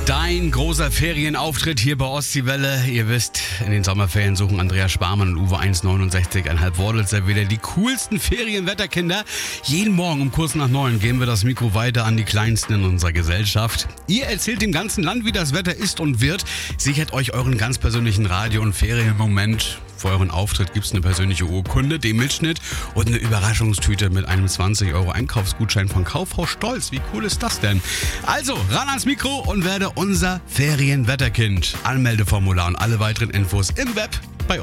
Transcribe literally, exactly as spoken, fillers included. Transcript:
Dein großer Ferienauftritt hier bei Ostseewelle. Ihr wisst, in den Sommerferien suchen Andreas Sparmann und Uwe eins neunundsechzig einhalb Wordelser wieder die coolsten Ferienwetterkinder. Jeden Morgen um kurz nach neun geben wir das Mikro weiter an die Kleinsten in unserer Gesellschaft. Ihr erzählt dem ganzen Land, wie das Wetter ist und wird. Sichert euch euren ganz persönlichen Radio- und Ferienmoment. Für euren Auftritt gibt es eine persönliche Urkunde, den Mitschnitt und eine Überraschungstüte mit einem zwanzig Euro Einkaufsgutschein von Kaufhaus Stolz. Wie cool ist das denn? Also, ran ans Mikro und werde unser Ferienwetterkind. Anmeldeformular und alle weiteren Infos im Web